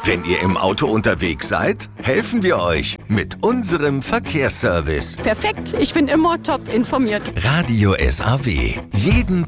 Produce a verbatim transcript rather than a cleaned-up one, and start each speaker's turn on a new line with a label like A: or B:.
A: Wenn ihr im Auto unterwegs seid, helfen wir euch mit unserem Verkehrsservice.
B: Perfekt, ich bin immer top informiert.
A: Radio S A W. Jeden